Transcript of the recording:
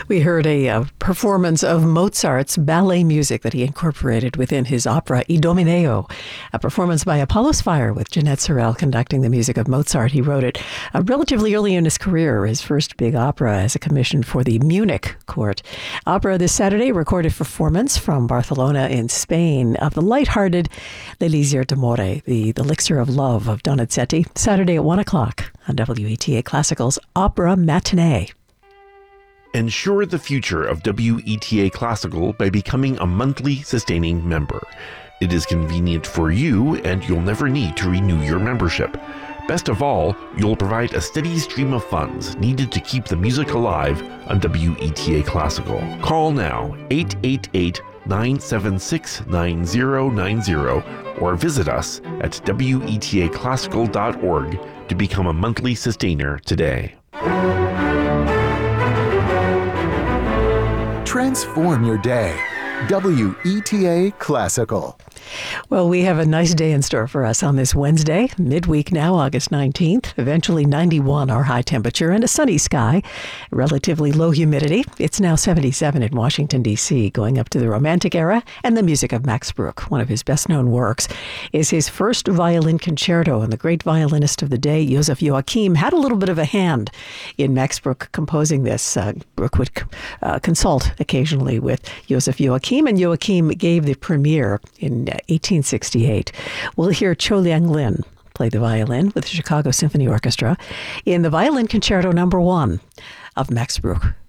We heard a performance of Mozart's ballet music that he incorporated within his opera Idomeneo, a performance by Apollo's Fire with Jeanette Sorel conducting the music of Mozart. He wrote it relatively early in his career, his first big opera as a commission for the Munich court. Opera this Saturday, recorded performance from Barcelona in Spain of the lighthearted L'Elisir d'Amore, the Elixir of Love of Donizetti, Saturday at 1 o'clock on WETA Classical's Opera Matinee. Ensure the future of WETA Classical by becoming a monthly sustaining member. It is convenient for you, and you'll never need to renew your membership. Best of all, you'll provide a steady stream of funds needed to keep the music alive on WETA Classical. Call now, 888-976-9090, or visit us at wetaclassical.org to become a monthly sustainer today. Transform your day. WETA Classical. Well, we have a nice day in store for us on this Wednesday, midweek now, August 19th. Eventually 91, our high temperature, and a sunny sky, relatively low humidity. It's now 77 in Washington, D.C., going up to the Romantic era. And the music of Max Bruch, one of his best-known works, is his first violin concerto. And the great violinist of the day, Joseph Joachim, had a little bit of a hand in Max Bruch composing this. Bruch would consult occasionally with Joseph Joachim, and Joachim gave the premiere in 1868. We'll hear Cho Liang Lin play the violin with the Chicago Symphony Orchestra in the Violin Concerto No. 1 of Max Bruch.